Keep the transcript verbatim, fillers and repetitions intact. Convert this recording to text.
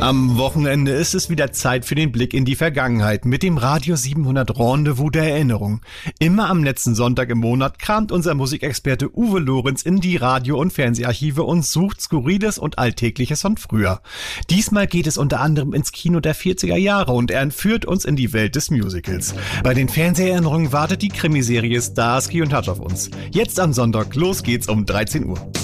Am Wochenende ist es wieder Zeit für den Blick in die Vergangenheit mit dem Radio siebenhundert Rendezvous der Erinnerung. Immer am letzten Sonntag im Monat kramt unser Musikexperte Uwe Lorenz in die Radio- und Fernseharchive und sucht Skurriles und Alltägliches von früher. Diesmal geht es unter anderem ins Kino der vierziger Jahre und er entführt uns in die Welt des Musicals. Bei den Fernseherinnerungen wartet die Krimiserie Starsky und Hutch auf uns. Jetzt am Sonntag, los geht's um dreizehn Uhr.